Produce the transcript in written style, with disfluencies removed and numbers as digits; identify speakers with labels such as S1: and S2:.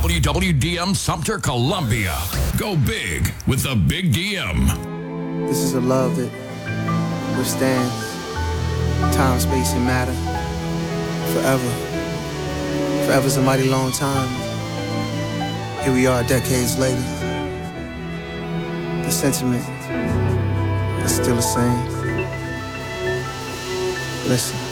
S1: WWDM Sumter, Columbia. Go big with the Big DM.
S2: This is a love that withstands time, space, and matter forever. Forever's a mighty long time. Here we are decades later. The sentiment is still the same. Listen.